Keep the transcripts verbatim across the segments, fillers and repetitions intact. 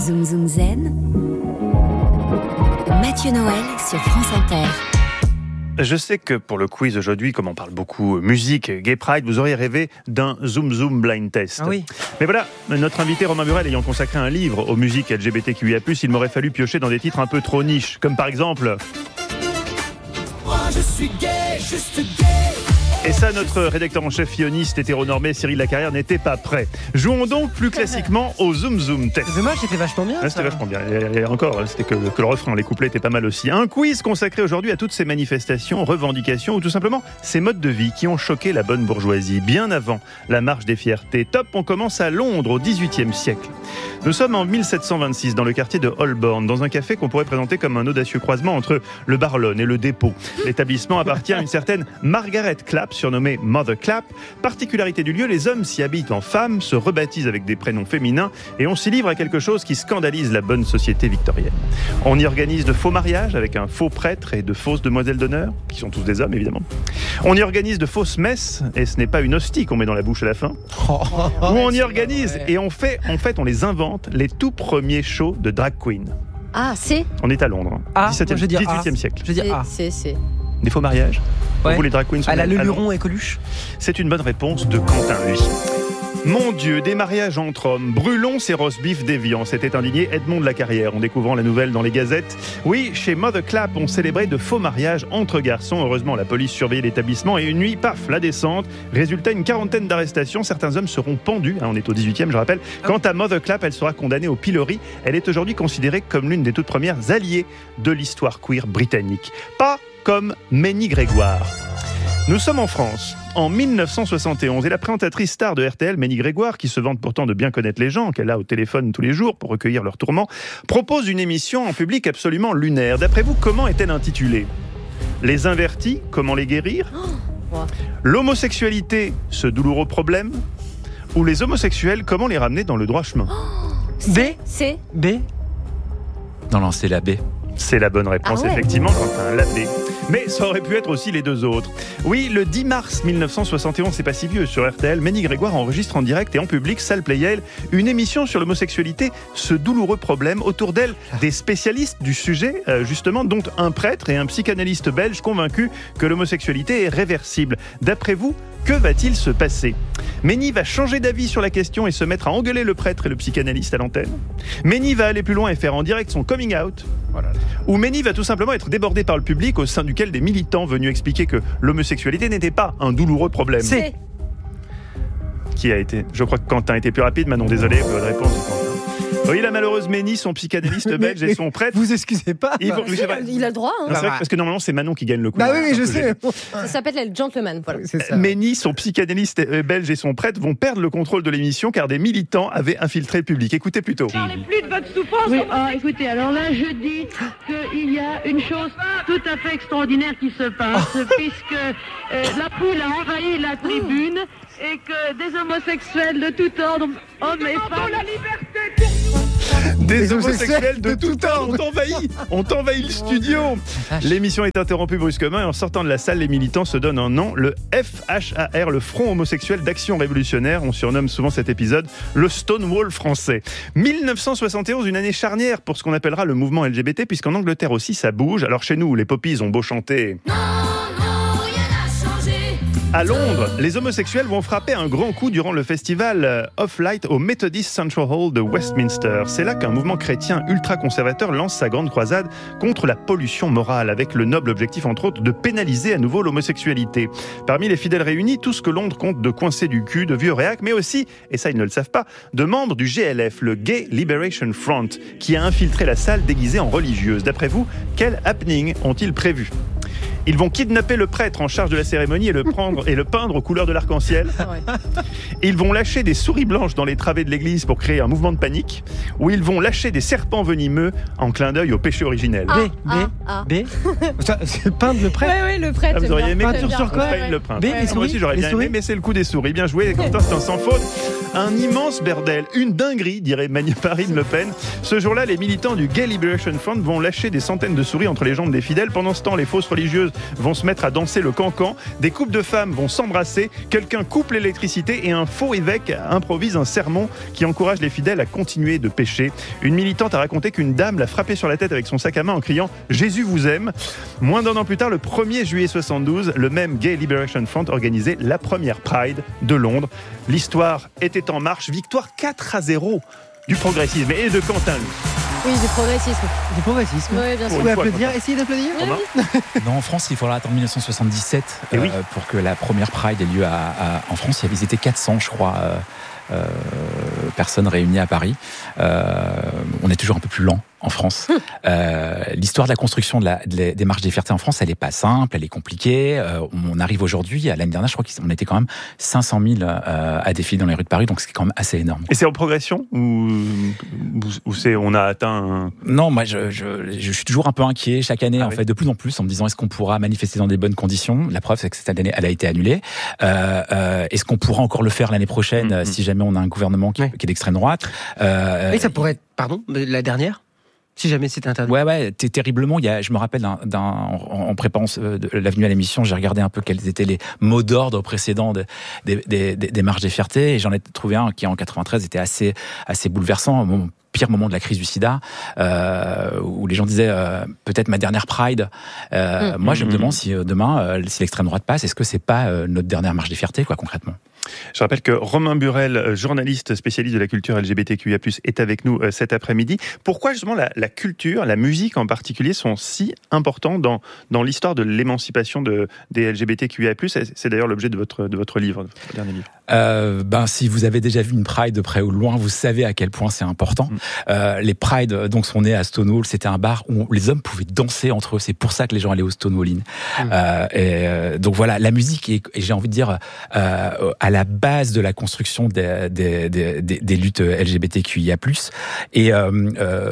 Zoom Zoom Zen, Mathieu Noël sur France Inter. Je sais que pour le quiz aujourd'hui, comme on parle beaucoup musique, Gay Pride, vous auriez rêvé d'un Zoom Zoom blind test. Ah oui. Mais voilà, notre invité Romain Burel ayant consacré un livre aux musiques L G B T Q I A plus, il m'aurait fallu piocher dans des titres un peu trop niches, comme par exemple... Moi je suis gay, juste gay. Et ça, notre rédacteur en chef ioniste hétéronormé Cyril Lacarrière n'était pas prêt. Jouons donc plus classiquement au Zoom Zoom test. C'est dommage, c'était vachement bien. Ah, c'était vachement bien. Et encore, c'était que, que le refrain, les couplets étaient pas mal aussi. Un quiz consacré aujourd'hui à toutes ces manifestations, revendications ou tout simplement ces modes de vie qui ont choqué la bonne bourgeoisie bien avant la marche des fiertés. Top, on commence à Londres au dix-huitième siècle. Nous sommes en mille sept cent vingt-six dans le quartier de Holborn, dans un café qu'on pourrait présenter comme un audacieux croisement entre le Barlone et le Dépôt. L'établissement appartient à une certaine Margaret Clapp, surnommée Mother Clapp. Particularité du lieu, les hommes s'y habitent en femmes, se rebaptisent avec des prénoms féminins et on s'y livre à quelque chose qui scandalise la bonne société victorienne. On y organise de faux mariages avec un faux prêtre et de fausses demoiselles d'honneur, qui sont tous des hommes évidemment. On y organise de fausses messes, et ce n'est pas une hostie qu'on met dans la bouche à la fin. Oh, Où on y organise et on fait, en fait, on les invente, les tout premiers shows de drag queen. Ah, c'est On est à Londres, Ah, dix-septième, moi, je veux dire dix-huitième A. siècle. Je veux dire A. C'est, c'est. Des faux mariages. Pour Ouais. vous, les drag queens sont À la à Le Londres. Luron et Coluche. C'est une bonne réponse de Quentin, lui. Mon Dieu, des mariages entre hommes. Brûlons ces roast-beef déviants. S'était indigné Edmond de la Carrière en découvrant la nouvelle dans les gazettes. Oui, chez Mother Clapp, on célébrait de faux mariages entre garçons. Heureusement, la police surveillait l'établissement et une nuit, paf, la descente. Résultat, une quarantaine d'arrestations. Certains hommes seront pendus. Hein, on est au dix-huitième, je rappelle. Quant à Mother Clapp, elle sera condamnée au pilori. Elle est aujourd'hui considérée comme l'une des toutes premières alliées de l'histoire queer britannique. Pas comme Ménie Grégoire. Nous sommes en France, en mille neuf cent soixante et onze, et la présentatrice star de R T L, Ménie Grégoire, qui se vante pourtant de bien connaître les gens, qu'elle a au téléphone tous les jours pour recueillir leurs tourments, propose une émission en public absolument lunaire. D'après vous, comment est-elle intitulée ? Les invertis, comment les guérir ? Oh, ouais. L'homosexualité, ce douloureux problème ? Ou les homosexuels, comment les ramener dans le droit chemin ? B. C'est. B. Non, non, c'est la B. C'est la bonne réponse, Ah ouais. effectivement, Quentin, la B. Mais ça aurait pu être aussi les deux autres. Oui, le dix mars mille neuf cent soixante et onze, c'est pas si vieux, sur R T L, Ménie Grégoire enregistre en direct et en public, salle Play Yale, une émission sur l'homosexualité, ce douloureux problème. Autour d'elle, des spécialistes du sujet, euh, justement, dont un prêtre et un psychanalyste belge convaincus que l'homosexualité est réversible. D'après vous, que va-t-il se passer ? Ménie va changer d'avis sur la question et se mettre à engueuler le prêtre et le psychanalyste à l'antenne. Ménie va aller plus loin et faire en direct son coming out. Voilà. Ou Ménie va tout simplement être débordée par le public au sein duquel des militants venus expliquer que l'homosexualité n'était pas un douloureux problème. C'est. Qui a été ? Je crois que Quentin était plus rapide. Manon, désolé, votre réponse. Quentin. Oui, la malheureuse Ménie, son psychanalyste Mais- belge mais- et son prêtre. Vous excusez pas. Ils vont- bah. oui, c'est vrai. Il a le droit, hein. Non, c'est vrai que- parce que normalement c'est Manon qui gagne le coup. Bah oui, oui, je Parce que j'ai- sais. Ça s'appelle le gentleman. Voilà. C'est ça. Ménie, son psychanalyste euh, belge et son prêtre vont perdre le contrôle de l'émission car des militants avaient infiltré le public. Écoutez plutôt. Parlez plus de votre souffrance. Oui, ah, écoutez, alors là, je dis qu'il y a une chose tout à fait extraordinaire qui se passe, puisque euh, la poule a envahi la tribune et que des homosexuels de tout ordre, hommes et femmes... la liberté. Des Des homosexuels de de tout tout ordre ont envahi, ont envahi le studio. L'émission est interrompue brusquement et en sortant de la salle, les militants se donnent un nom, le F H A R, le Front homosexuel d'action révolutionnaire. On surnomme souvent cet épisode le Stonewall français. mille neuf cent soixante et onze, une année charnière pour ce qu'on appellera le mouvement L G B T, puisqu'en Angleterre aussi ça bouge. Alors chez nous, les poppies ont beau chanter. À Londres, les homosexuels vont frapper un grand coup durant le festival Off Light au Methodist Central Hall de Westminster. C'est là qu'un mouvement chrétien ultra-conservateur lance sa grande croisade contre la pollution morale, avec le noble objectif, entre autres, de pénaliser à nouveau l'homosexualité. Parmi les fidèles réunis, tout ce que Londres compte de coincés du cul, de vieux réacs, mais aussi, et ça ils ne le savent pas, de membres du G L F, le Gay Liberation Front, qui a infiltré la salle déguisée en religieuse. D'après vous, quel happening ont-ils prévu ? Ils vont kidnapper le prêtre en charge de la cérémonie et le prendre et le peindre aux couleurs de l'arc-en-ciel. Ouais. Ils vont lâcher des souris blanches dans les travées de l'église pour créer un mouvement de panique. Ou ils vont lâcher des serpents venimeux en clin d'œil au péché originel. B. Ah, B. ah, ah. B. Ça, c'est peindre le prêtre. Ouais, ouais, le prêtre. Ah, vous j'aime auriez bien. aimé J'aime peinture bien. sur quoi Ouais, Enfin, ouais. le prince. B, les Moi souris, aussi j'aurais les bien souris. aimé, mais c'est le coup des souris. Bien joué, Quentin, c'est un sans faute. Un immense bordel, une dinguerie, dirait Marine Le Pen. Ce jour-là, les militants du Gay Liberation Front vont lâcher des centaines de souris entre les jambes des fidèles. Pendant ce temps, les fausses religieuses vont se mettre à danser le cancan. Des couples de femmes vont s'embrasser. Quelqu'un coupe l'électricité et un faux évêque improvise un sermon qui encourage les fidèles à continuer de pécher. Une militante a raconté qu'une dame l'a frappé sur la tête avec son sac à main en criant « Jésus vous aime ». Moins d'un an plus tard, le premier juillet soixante-douze, le même Gay Liberation Front organisait la première Pride de Londres. L'histoire était en marche. Victoire quatre à zéro du progressisme et de Quentin. Oui, du progressisme. Du progressisme. Oui, bien sûr. Vous pouvez applaudir, essayez d'applaudir. Non, en France, il faudra attendre mille neuf cent soixante-dix-sept Eh oui. euh, pour que la première Pride ait lieu à, à- en France. Ils étaient quatre cents, je crois, euh, euh, personnes réunies à Paris. Euh, on est toujours un peu plus lent en France. Euh, l'histoire de la construction de la, de la- des marches des fiertés en France, elle n'est pas simple, elle est compliquée. Euh, on arrive aujourd'hui, à l'année dernière, je crois qu'on était quand même cinq cent mille euh, à défiler dans les rues de Paris, donc c'est quand même assez énorme. Et c'est en progression ou, ou c'est on a atteint un... Non, moi je, je, je suis toujours un peu inquiet chaque année, Ah en oui. fait, de plus en plus, en me disant est-ce qu'on pourra manifester dans des bonnes conditions. La preuve, c'est que cette année, elle a été annulée. Euh, euh, est-ce qu'on pourra encore le faire l'année prochaine Mm-hmm. euh, si jamais on a un gouvernement qui, Oui. qui est d'extrême droite euh, Et ça pourrait être, pardon, la dernière, si jamais c'était interdit. Ouais, ouais, t- terriblement. Il y a, je me rappelle, d'un, d'un, en, en préparant ce- de, l'avenue à l'émission, j'ai regardé un peu quels étaient les mots d'ordre précédents de, des, des, des, des marches des fiertés, et j'en ai trouvé un qui, en quatre-vingt-treize, était assez, assez bouleversant. Mon pire moment de la crise du sida, euh, où les gens disaient euh, peut-être ma dernière Pride. Euh, Mmh. Moi, je me Mmh. demande si euh, demain, euh, si l'extrême droite passe, est-ce que c'est pas euh, notre dernière marche des fiertés, quoi, concrètement? Je rappelle que Romain Burel, journaliste spécialiste de la culture L G B T Q I A plus, est avec nous cet après-midi. Pourquoi justement la, la culture, la musique en particulier, sont si importants dans, dans l'histoire de l'émancipation de, des L G B T Q I A plus? C'est, c'est d'ailleurs l'objet de votre, de votre livre, de votre dernier livre. Euh, ben, si vous avez déjà vu une Pride de près ou de loin, vous savez à quel point c'est important. Mm. Euh, les Prides donc sont nés à Stonewall. C'était un bar où les hommes pouvaient danser entre eux. C'est pour ça que les gens allaient au Stonewall Inn. Mm. Euh, et euh, donc voilà, la musique est, et j'ai envie de dire, euh, à la base de la construction des, des, des, des, des luttes L G B T Q I A plus. Et euh, euh,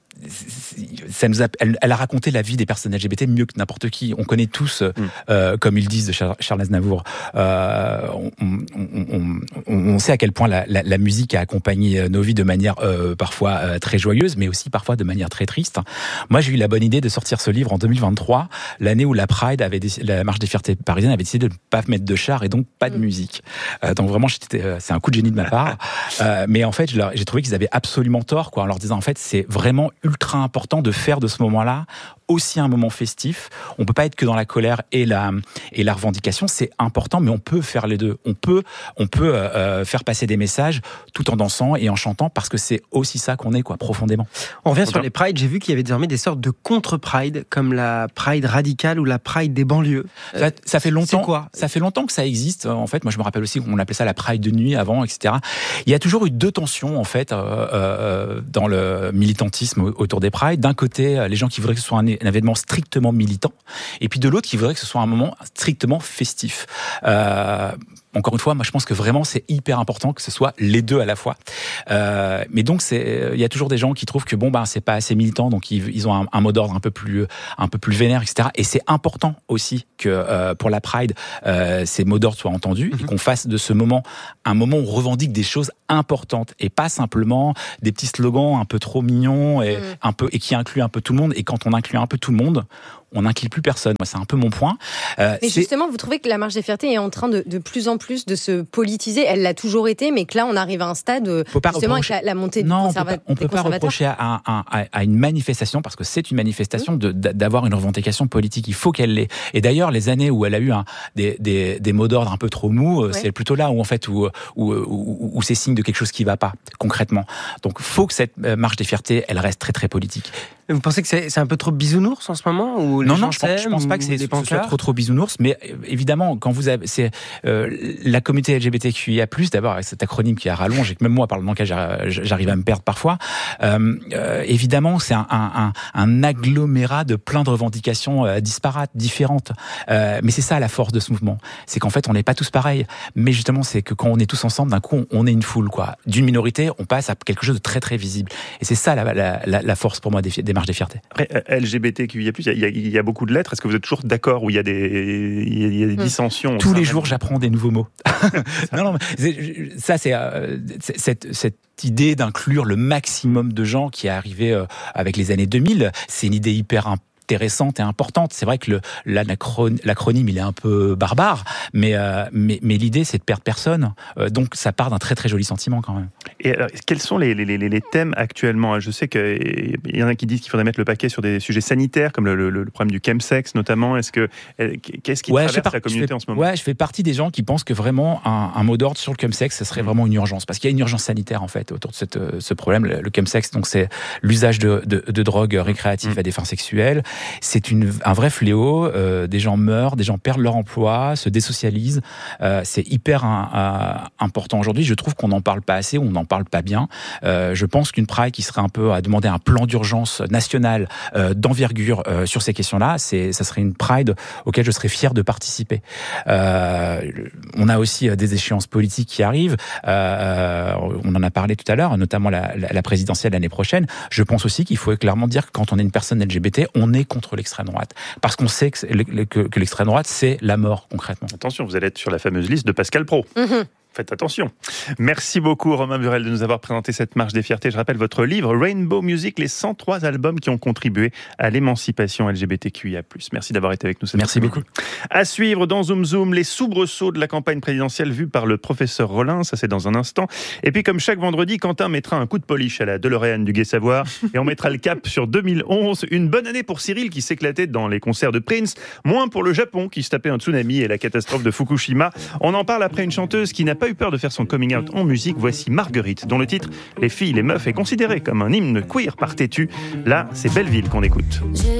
ça nous a, elle, elle a raconté la vie des personnes L G B T mieux que n'importe qui. On connaît tous, mm. euh, comme ils disent de Charles, Charles Aznavour, euh, on, on, on, on, on sait à quel point la, la, la musique a accompagné nos vies de manière euh, parfois euh, très joyeuse, mais aussi parfois de manière très triste. Moi, j'ai eu la bonne idée de sortir ce livre en deux mille vingt-trois, l'année où la Pride avait décidé, la marche des fiertés parisiennes avait décidé de ne pas mettre de chars et donc pas de mm. musique. Euh, donc vraiment, j'étais, euh, c'est un coup de génie de ma part. euh, mais en fait, je leur, j'ai trouvé qu'ils avaient absolument tort, quoi, en leur disant en fait, c'est vraiment ultra important de faire de ce moment-là aussi un moment festif. On peut pas être que dans la colère et la et la revendication. C'est important, mais on peut faire les deux. On peut on peut euh, faire passer des messages tout en dansant et en chantant, parce que c'est aussi ça qu'on est, quoi, profondément. On revient sur les Prides. J'ai vu qu'il y avait désormais des sortes de contre-Pride, comme la Pride radicale ou la Pride des banlieues. Ça, ça fait longtemps. C'est quoi ? Ça fait longtemps que ça existe. En fait, moi, je me rappelle aussi qu'on appelait ça la Pride de nuit avant, et cetera. Il y a toujours eu deux tensions, en fait, euh, euh, dans le militantisme autour des Prides. D'un côté, les gens qui voudraient que ce soit un, un événement strictement militant, et puis de l'autre, qui voudraient que ce soit un moment strictement festif. Euh, Encore une fois, moi je pense que vraiment c'est hyper important que ce soit les deux à la fois. Euh, mais donc c'est, il y a toujours des gens qui trouvent que bon ben c'est pas assez militant, donc ils, ils ont un, un mot d'ordre un peu plus, un peu plus vénère, et cetera. Et c'est important aussi que euh, pour la Pride, euh, ces mots d'ordre soient entendus, mm-hmm. et qu'on fasse de ce moment un moment où on revendique des choses importantes et pas simplement des petits slogans un peu trop mignons et mm. un peu et qui incluent un peu tout le monde. Et quand on inclut un peu tout le monde, on n'inclut plus personne. Moi, c'est un peu mon point. Euh, mais c'est... justement, vous trouvez que la marche des fiertés est en train de, de plus en plus de se politiser? Elle l'a toujours été, mais que là, on arrive à un stade, justement, reprocher... avec la, la montée non, du conservateur. On ne peut pas, peut pas reprocher à, à, à, à une manifestation, parce que c'est une manifestation, de, d'avoir une revendication politique. Il faut qu'elle l'ait. Et d'ailleurs, les années où elle a eu un, des, des, des mots d'ordre un peu trop mous, ouais. c'est plutôt là où, en fait, où, où, où, où c'est signe de quelque chose qui ne va pas, concrètement. Donc, il faut que cette marche des fiertés, elle reste très, très politique. Vous pensez que c'est, c'est un peu trop bisounours en ce moment, ou les non, gens non, je pense, je pense pas que c'est, ce soit trop trop bisounours, mais évidemment, quand vous avez, c'est euh, la communauté L G B T Q I A plus, d'abord avec cet acronyme qui est rallonge et que même moi, par le langage, j'arrive à me perdre parfois. Euh, euh, évidemment, c'est un, un, un agglomérat de plein de revendications euh, disparates, différentes. Euh, mais c'est ça la force de ce mouvement, c'est qu'en fait, on n'est pas tous pareils. Mais justement, c'est que quand on est tous ensemble, d'un coup, on, on est une foule, quoi. D'une minorité, on passe à quelque chose de très très visible. Et c'est ça la, la, la, la force pour moi des, des marche des fiertés. Après, L G B T Q I A plus, il y, il y a beaucoup de lettres. Est-ce que vous êtes toujours d'accord ou il y a des, il y a des dissensions? Tous les jours, j'apprends des nouveaux mots. non, non, mais ça, c'est, euh, c'est cette, cette idée d'inclure le maximum de gens qui est arrivée euh, avec les années deux mille. C'est une idée hyper importante. Intéressante et importante. C'est vrai que le, l'acronyme, il est un peu barbare, mais, euh, mais, mais l'idée, c'est de perdre personne. Euh, donc, ça part d'un très, très joli sentiment quand même. Et alors, quels sont les, les, les, les thèmes actuellement? Je sais qu'il y en a qui disent qu'il faudrait mettre le paquet sur des sujets sanitaires, comme le, le, le problème du chemsex notamment. Est-ce que, qu'est-ce qui ouais, traverse par, la communauté fais, en ce moment? Ouais, je fais partie des gens qui pensent que vraiment un, un mot d'ordre sur le chemsex, ce serait vraiment une urgence. Parce qu'il y a une urgence sanitaire, en fait, autour de cette, ce problème. Le, le chemsex, donc, c'est l'usage de, de, de drogues récréatives mmh. à des fins sexuelles. C'est une, un vrai fléau. Euh, des gens meurent, des gens perdent leur emploi, se désocialisent. Euh, c'est hyper un, un, important aujourd'hui. Je trouve qu'on n'en parle pas assez, on n'en parle pas bien. Euh, je pense qu'une Pride qui serait un peu à demander un plan d'urgence national euh, d'envergure euh, sur ces questions-là, c'est, ça serait une Pride auquel je serais fier de participer. Euh, on a aussi des échéances politiques qui arrivent. Euh, on en a parlé tout à l'heure, notamment la, la, la présidentielle l'année prochaine. Je pense aussi qu'il faut clairement dire que quand on est une personne L G B T, on est contre l'extrême droite. Parce qu'on sait que, que, que l'extrême droite, c'est la mort, concrètement. Attention, vous allez être sur la fameuse liste de Pascal Praud. Mmh. Faites attention. Merci beaucoup Romain Burel de nous avoir présenté cette marche des fiertés. Je rappelle votre livre Rainbow Music, les cent trois albums qui ont contribué à l'émancipation L G B T Q I A plus. Merci d'avoir été avec nous. Merci beaucoup. À suivre dans Zoom Zoom, les soubresauts de la campagne présidentielle vus par le professeur Rollin, ça c'est dans un instant. Et puis comme chaque vendredi, Quentin mettra un coup de polish à la DeLorean du Gai Savoir et on mettra le cap sur deux mille onze. Une bonne année pour Cyril qui s'éclatait dans les concerts de Prince, moins pour le Japon qui se tapait un tsunami et la catastrophe de Fukushima. On en parle après une chanteuse qui n'a pas eu peur de faire son coming out en musique. Voici Marguerite, dont le titre « Les filles, les meufs » est considéré comme un hymne queer par Tétu. Là, c'est Belleville qu'on écoute. J'ai